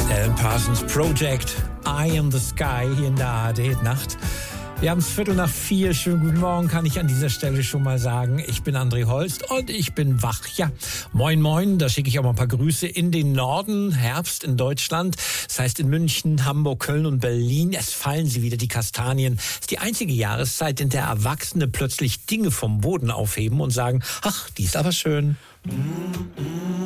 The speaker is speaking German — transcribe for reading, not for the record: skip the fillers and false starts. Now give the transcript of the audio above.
Alan Parsons Project, Eye in the Sky, hier in der ARD-Nacht. Wir haben es 3:45. Schönen guten Morgen, kann ich an dieser Stelle schon mal sagen. Ich bin André Holst und ich bin wach. Ja, moin moin, da schicke ich auch mal ein paar Grüße in den Norden. Herbst in Deutschland, das heißt in München, Hamburg, Köln und Berlin. Es fallen sie wieder, die Kastanien. Es ist die einzige Jahreszeit, in der Erwachsene plötzlich Dinge vom Boden aufheben und sagen, ach, die ist aber schön.